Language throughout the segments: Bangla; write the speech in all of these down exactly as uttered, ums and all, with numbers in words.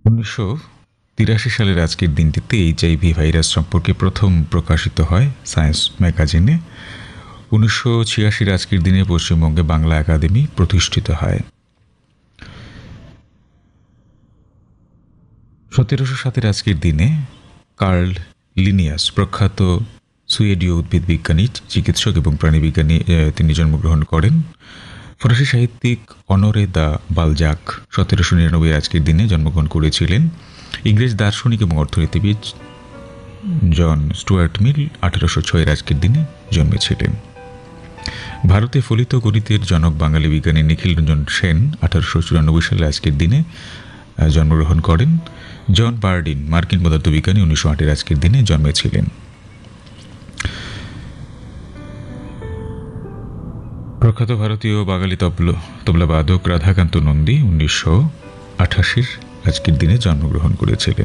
উনিশশো তিরাশি সালের আজকের দিনটিতে এইচআইভি ভাইরাস সম্পর্কে প্রথম প্রকাশিত হয় সায়েন্স ম্যাগাজিনে। উনিশশো ছিয়াশির আজকের দিনে পশ্চিমবঙ্গে বাংলা একাডেমি প্রতিষ্ঠিত হয়। সতেরোশো সাতের আজকের দিনে কার্ল লিনিয়াস, প্রখ্যাত সুয়েডীয় উদ্ভিদ বিজ্ঞানী, চিকিৎসক এবং প্রাণীবিজ্ঞানী, তিনি জন্মগ্রহণ করেন। ফরাসি সাহিত্যিক অনরে দা বালজাক সতেরোশো নিরানব্বই আজকের দিনে জন্মগ্রহণ করেছিলেন। ইংরেজ দার্শনিক এবং অর্থনীতিবিদ জন স্টুয়ার্ট মিল আঠারোশো ছয়ের আজকের দিনে জন্মেছিলেন। ভারতে ফলিত গণিতের জনক বাঙালি বিজ্ঞানী নিখিল রঞ্জন সেন আঠারোশো চুরানব্বই সালে আজকের দিনে জন্মগ্রহণ করেন। জন বার্ডিন, মার্কিন পদার্থবিজ্ঞানী, উনিশশো আটের আজকের দিনে জন্মেছিলেন। প্রখ্যাত ভারতীয় বাঙালি তবলা তবলাবাদক রাধাকান্ত নন্দী উনিশশো আঠাশির আজকের দিনে জন্মগ্রহণ করেছিলেন।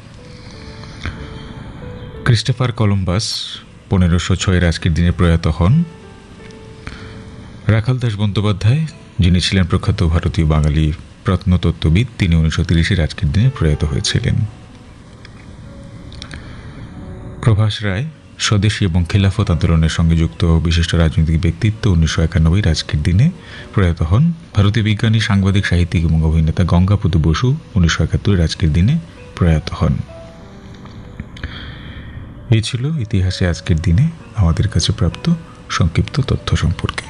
ক্রিস্টোফার কলম্বাস পনেরোশো ছয়ের আজকের দিনে প্রয়াত হন। রাখাল দাস বন্দ্যোপাধ্যায়, যিনি ছিলেন প্রখ্যাত ভারতীয় বাঙালি প্রত্নতত্ত্ববিদ, তিনি উনিশশো তিরিশের আজকের দিনে প্রয়াত হয়েছিলেন। প্রভাস রায়, স্বদেশী এবং খিলাফত আন্দোলনের সঙ্গে যুক্ত বিশিষ্ট রাজনৈতিক ব্যক্তিত্ব, উনিশশো একানব্বইয়ের আজকের দিনে প্রয়াত হন। ভারতীয় বিজ্ঞানী, সাংবাদিক, সাহিত্যিক এবং অভিনেতা গঙ্গাপতি বসু উনিশশো একাত্তরের আজকের দিনে প্রয়াত হন। এই ছিল ইতিহাসে আজকের দিনে আমাদের কাছে প্রাপ্ত সংক্ষিপ্ত তথ্য সম্পর্কে।